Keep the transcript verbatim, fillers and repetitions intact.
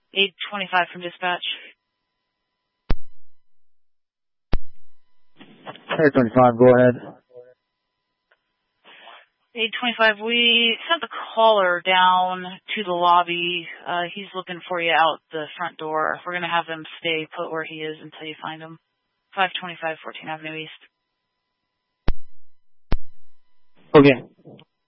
eight twenty-five from dispatch. eight twenty-five, go ahead. eight twenty-five, we sent the caller down to the lobby. Uh, he's looking for you out the front door. We're going to have him stay put where he is until you find him. five twenty-five fourteenth Avenue East. Okay.